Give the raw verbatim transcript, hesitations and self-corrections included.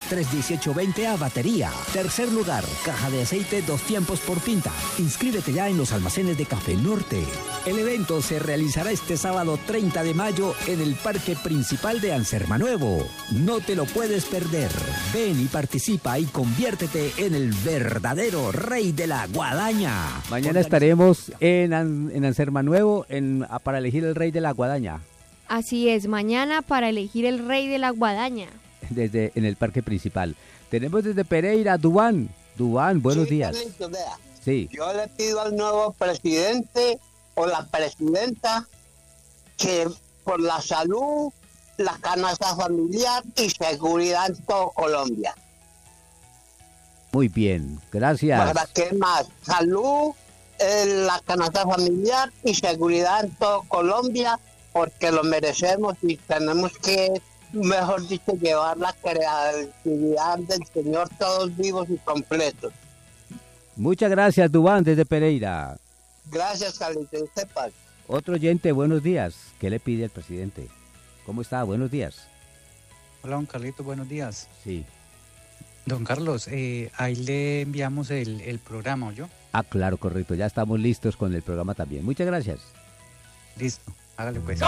trescientos dieciocho veinte a batería. Tercer lugar, caja de aceite dos tiempos por pinta. Inscríbete ya en los almacenes de Café Norte. El evento se realizará este sábado treinta de mayo en el Parque Principal de Ansermanuevo. No te lo puedes perder. Ven y participa y conviértete en el verdadero rey de la guadaña. Mañana estaremos en, en Ansermanuevo en, para elegir el rey de la guadaña. Así es, mañana para elegir el rey de la guadaña. Desde en el Parque Principal. Tenemos desde Pereira, Dubán. Dubán, buenos sí, días. Carlitos, vea. Sí. Yo le pido al nuevo presidente o la presidenta que por la salud, la canasta familiar y seguridad en todo Colombia. Muy bien, gracias. ¿Para qué más? Salud, eh, la canasta familiar y seguridad en todo Colombia, porque lo merecemos y tenemos que, mejor dicho, llevar la creatividad del Señor todos vivos y completos. Muchas gracias, Dubán, desde Pereira. Gracias, Carlitos. Sepas. Otro oyente, buenos días. ¿Qué le pide al presidente? ¿Cómo está? Buenos días. Hola, don Carlitos, buenos días. Sí. Don Carlos, eh, ahí le enviamos el, el programa, ¿oyó? Ah, claro, correcto. Ya estamos listos con el programa también. Muchas gracias. Listo, hágale pues.